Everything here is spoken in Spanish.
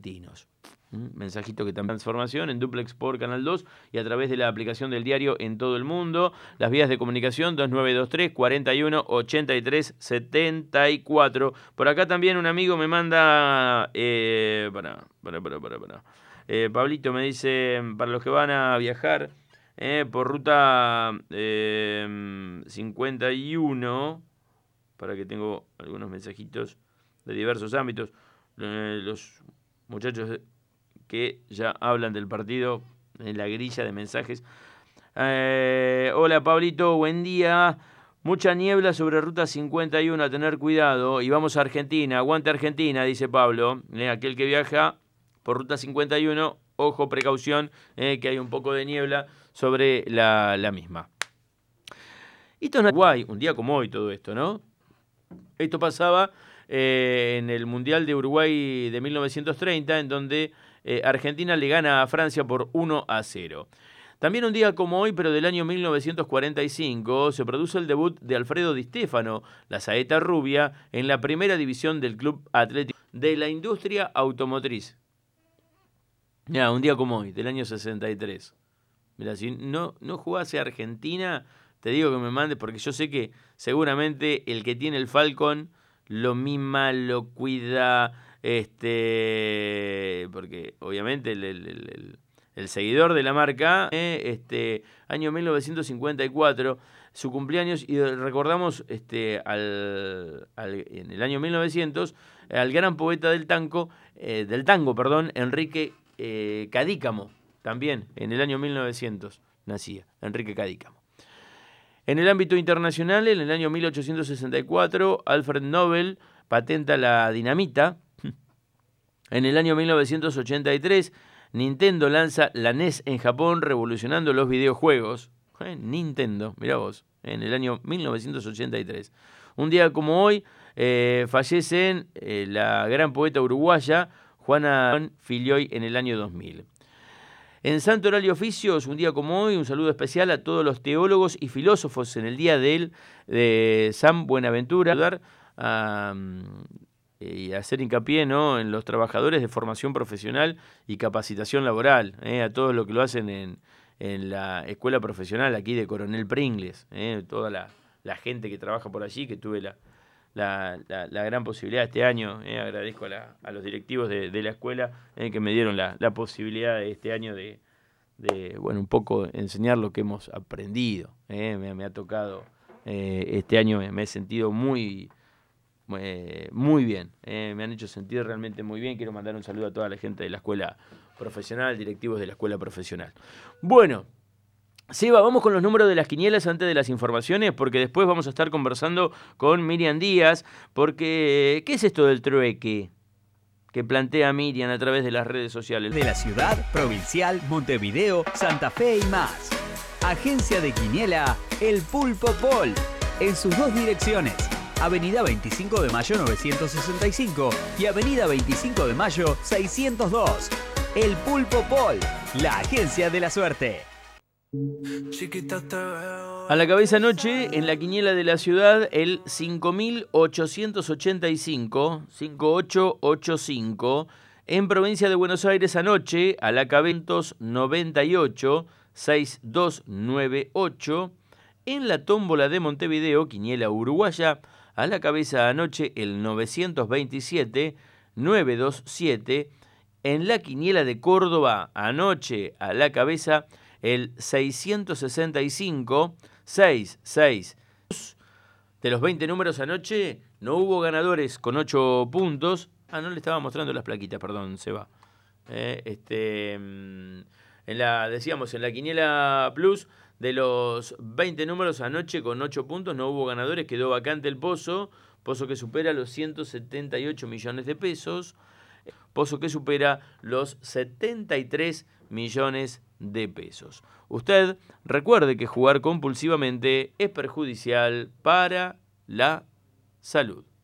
argentinos. Mensajito que también transformación en duplex por Canal 2 y a través de la aplicación del diario en todo el mundo. Las vías de comunicación 2923 41 83 74. Por acá también un amigo me manda Pablito me dice, para los que van a viajar por ruta 51, para que tengo algunos mensajitos de diversos ámbitos, los muchachos que ya hablan del partido en la grilla de mensajes. Hola Pablito, buen día. Mucha niebla sobre ruta 51, a tener cuidado. Y vamos a Argentina, aguante Argentina, dice Pablo. Aquel que viaja por ruta 51, ojo, precaución, que hay un poco de niebla sobre la misma. Esto es Uruguay, un día como hoy todo esto, ¿no? Esto pasaba en el Mundial de Uruguay de 1930, en donde Argentina le gana a Francia por 1-0. También un día como hoy, pero del año 1945, se produce el debut de Alfredo Di Stéfano, la saeta rubia, en la primera división del Club Atlético de la Industria Automotriz. Mirá, un día como hoy, del año 63. Mirá, si no jugase Argentina, te digo que me mandes, porque yo sé que seguramente el que tiene el Falcon lo mima, lo cuida, porque obviamente el seguidor de la marca, año 1954, su cumpleaños, y recordamos en el año 1900 al gran poeta del tango, Enrique Cadícamo, también en el año 1900 nacía Enrique Cadícamo. En el ámbito internacional, en el año 1864, Alfred Nobel patenta la dinamita. En el año 1983, Nintendo lanza la NES en Japón, revolucionando los videojuegos. Nintendo, mirá vos, en el año 1983. Un día como hoy, fallece la gran poeta uruguaya Juana Filioy en el año 2000. En Santo Oral y Oficios, un día como hoy, un saludo especial a todos los teólogos y filósofos en el día de San Buenaventura, y hacer hincapié, ¿no?, en los trabajadores de formación profesional y capacitación laboral, a todos los que lo hacen en la escuela profesional aquí de Coronel Pringles, toda la gente que trabaja por allí, que tuve la gran posibilidad este año. Agradezco a los directivos de la escuela que me dieron la posibilidad de este año de un poco enseñar lo que hemos aprendido. Me ha tocado este año, me he sentido muy bien. Me han hecho sentir realmente muy bien. Quiero mandar un saludo a toda la gente de la escuela profesional, directivos de la escuela profesional. Bueno, Seba, vamos con los números de las quinielas antes de las informaciones, porque después vamos a estar conversando con Miriam Díaz, porque ¿qué es esto del trueque que plantea Miriam a través de las redes sociales? De la ciudad, provincial, Montevideo, Santa Fe y más. Agencia de quiniela El Pulpo Pol, en sus dos direcciones, Avenida 25 de Mayo 965 y Avenida 25 de Mayo 602. El Pulpo Pol, la agencia de la suerte. A la cabeza anoche, en la quiniela de la ciudad, el 5885. En provincia de Buenos Aires anoche, a la cabeza 98 6298. En la tómbola de Montevideo, quiniela uruguaya, a la cabeza anoche el 927 927. En la quiniela de Córdoba, anoche, a la cabeza el 665 66. De los 20 números anoche, no hubo ganadores con 8 puntos. No le estaba mostrando las plaquitas, perdón, Seba. Decíamos, en la quiniela Plus, de los 20 números anoche con 8 puntos, no hubo ganadores, quedó vacante el pozo que supera los 178 millones de pesos, pozo que supera los 73 millones de pesos. Usted recuerde que jugar compulsivamente es perjudicial para la salud.